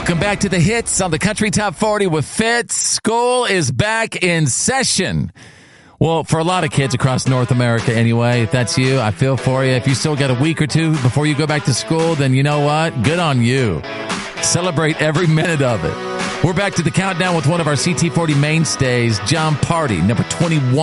Welcome back to the hits on the Country Top 40 with Fitz. School is back in session. Well, for a lot of kids across North America anyway, if that's you, I feel for you. If you still got a week or two before you go back to school, then you know what? Good on you. Celebrate every minute of it. We're back to the countdown with one of our CT40 mainstays, John Party, number 21.